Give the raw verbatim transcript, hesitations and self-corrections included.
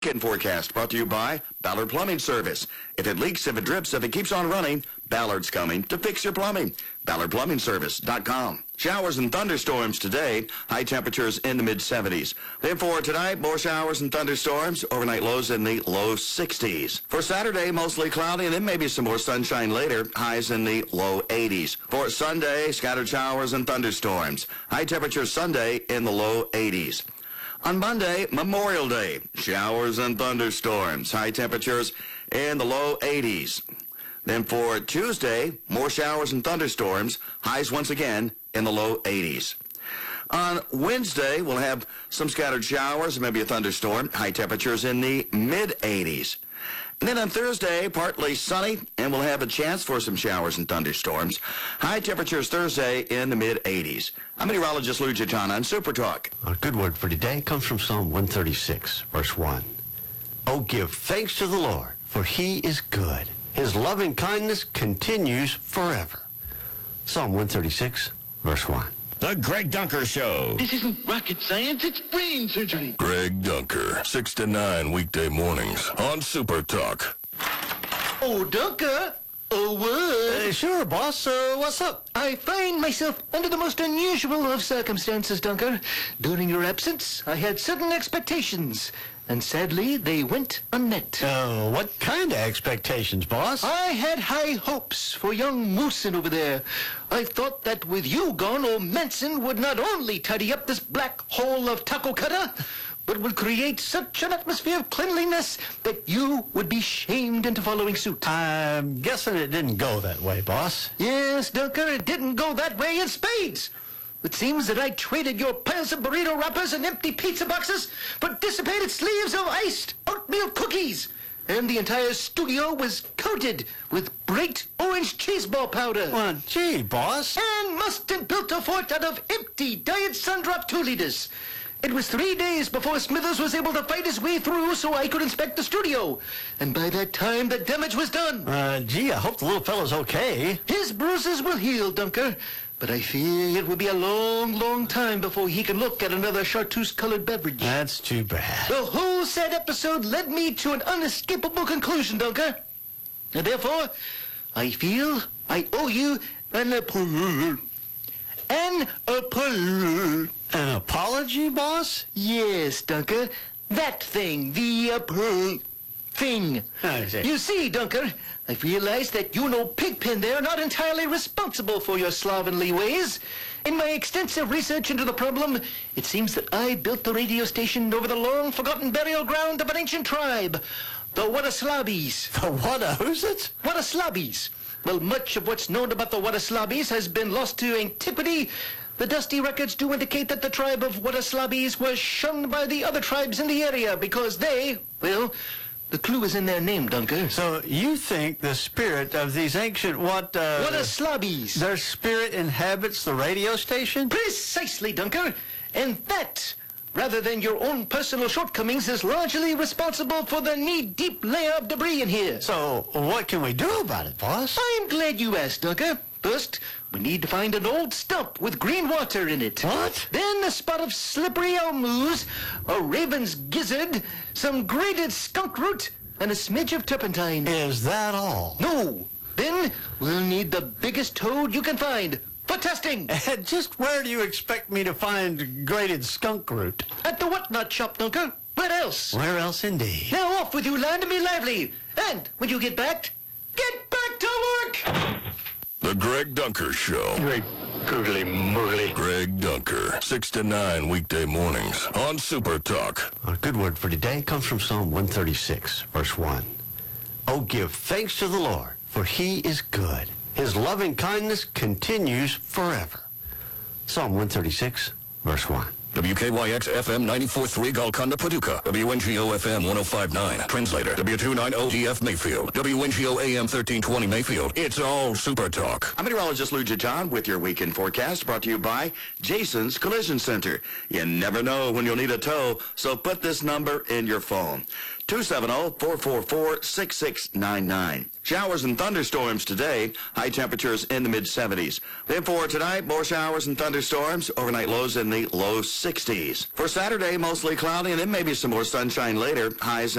weekend forecast brought to you by Ballard Plumbing Service. If it leaks, if it drips, if it keeps on running, Ballard's coming to fix your plumbing. Ballard Plumbing Service dot com. Showers and thunderstorms today. High temperatures in the mid seventies. Then for tonight, more showers and thunderstorms. Overnight lows in the low sixties. For Saturday, mostly cloudy, and then maybe some more sunshine later. Highs in the low eighties. For Sunday, scattered showers and thunderstorms. High temperatures Sunday in the low eighties. On Monday, Memorial Day, showers and thunderstorms. High temperatures in the low eighties. Then for Tuesday, more showers and thunderstorms. Highs once again in the low eighties. On Wednesday, we'll have some scattered showers, maybe a thunderstorm. High temperatures in the mid eighties. And then on Thursday, partly sunny, and we'll have a chance for some showers and thunderstorms. High temperatures Thursday in the mid eighties. I'm meteorologist Lou Giton on Super Talk. A good word for today comes from Psalm one thirty-six, verse one. Oh, give thanks to the Lord, for he is good. His loving kindness continues forever. Psalm one thirty-six, verse one. The Greg Dunker Show. This isn't rocket science, it's brain surgery. Greg Dunker, six to nine weekday mornings on Super Talk. Oh, Dunker. Oh, what? Uh, sure, boss. Uh, what's up? I find myself under the most unusual of circumstances, Dunker. During your absence, I had certain expectations, and sadly, they went unmet. Uh, what kind of expectations, boss? I had high hopes for young Moosin over there. I thought that with you gone, old Manson would not only tidy up this black hole of taco cutter, but would create such an atmosphere of cleanliness that you would be shamed into following suit. I'm guessing it didn't go that way, boss. Yes, Dunker, it didn't go that way in spades. It seems that I traded your piles of burrito wrappers and empty pizza boxes for dissipated sleeves of iced oatmeal cookies. And the entire studio was coated with bright orange cheeseball powder. Well, gee, boss. And Mustard built a fort out of empty Diet Sundrop two liters. It was three days before Smithers was able to fight his way through so I could inspect the studio. And by that time, the damage was done. Uh, gee, I hope the little fellow's okay. His bruises will heal, Dunker. But I fear it will be a long, long time before he can look at another chartreuse-colored beverage. That's too bad. The whole sad episode led me to an unescapable conclusion, Dunker. And therefore, I feel I owe you an apology. An apology. An apology, boss? Yes, Dunker. That thing. The apology. Thing. I see. You see, Dunker, I've realized that you know Pigpen there are not entirely responsible for your slovenly ways. In my extensive research into the problem, it seems that I built the radio station over the long-forgotten burial ground of an ancient tribe, the Wadaslabis. The what? Who's it? Wadaslabis. Well, much of what's known about the Wadaslabis has been lost to antiquity. The dusty records do indicate that the tribe of Wadaslabis was shunned by the other tribes in the area because they, well, the clue is in their name, Dunker. So you think the spirit of these ancient what, uh... Wadaslabis. Their spirit inhabits the radio station? Precisely, Dunker. And that, rather than your own personal shortcomings, is largely responsible for the knee-deep layer of debris in here. So what can we do about it, boss? I'm glad you asked, Dunker. First, we need to find an old stump with green water in it. What? Then a spot of slippery elm ooze, a raven's gizzard, some grated skunk root, and a smidge of turpentine. Is that all? No. Then we'll need the biggest toad you can find for testing. And just where do you expect me to find grated skunk root? At the Whatnot shop, Dunker. Where else? Where else indeed? Now off with you, lad, and be lively. And when you get back, get back to work! The Greg Dunker Show. Great googly moogly. Greg Dunker, six to nine weekday mornings on Super Talk. A good word for today comes from Psalm one thirty-six, verse one. Oh, give thanks to the Lord, for he is good. His loving kindness continues forever. Psalm one thirty-six, verse one. W K Y X F M ninety-four point three Golconda, Paducah. W N G O F M one oh five point nine. Translator. W two ninety D F Mayfield. W N G O A M thirteen twenty Mayfield. It's all Super Talk. I'm meteorologist Lou Giton with your weekend forecast brought to you by Jason's Collision Center. You never know when you'll need a tow, so put this number in your phone. two seven zero, four four four, six six nine nine. Showers and thunderstorms today. High temperatures in the mid seventies. Then for tonight, more showers and thunderstorms. Overnight lows in the low sixties. For Saturday, mostly cloudy and then maybe some more sunshine later. Highs